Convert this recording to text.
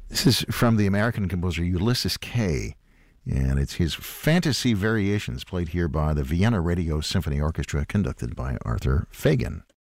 This is from the American composer Ulysses Kay, and it's his Fantasy Variations, played here by the Vienna Radio Symphony Orchestra, conducted by Arthur Fagan.